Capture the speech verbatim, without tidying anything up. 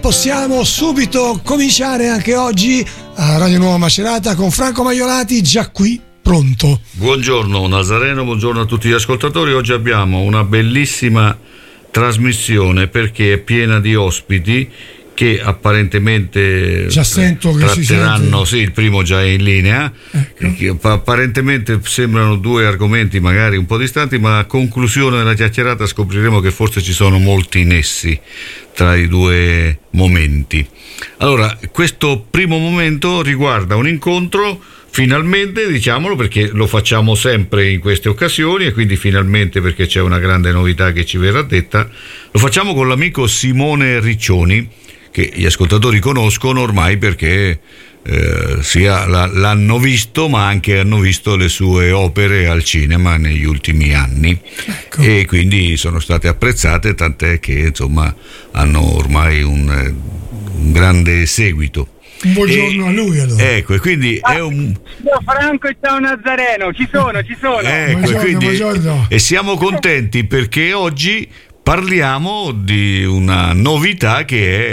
possiamo subito cominciare anche oggi a Radio Nuova Macerata con Franco Maiolati, già qui pronto. Buongiorno Nazareno, buongiorno a tutti gli ascoltatori. Oggi abbiamo una bellissima trasmissione perché è piena di ospiti che apparentemente già sento che tratteranno, si sì, il primo già è in linea, ecco. Che apparentemente sembrano due argomenti magari un po' distanti, ma a conclusione della chiacchierata scopriremo che forse ci sono molti nessi tra i due momenti. Allora, questo primo momento riguarda un incontro, finalmente, diciamolo, perché lo facciamo sempre in queste occasioni e quindi finalmente perché c'è una grande novità che ci verrà detta, lo facciamo con l'amico Simone Riccioni, che gli ascoltatori conoscono ormai perché eh, sia la, l'hanno visto, ma anche hanno visto le sue opere al cinema negli ultimi anni, ecco. E quindi sono state apprezzate, tant'è che insomma hanno ormai un, un grande seguito. Un buongiorno e, a lui allora. Ecco, e quindi ah, è un ciao Franco e ciao Nazareno, ci sono, ci sono. Ecco, buongiorno, quindi, buongiorno. E siamo contenti perché oggi parliamo di una novità che è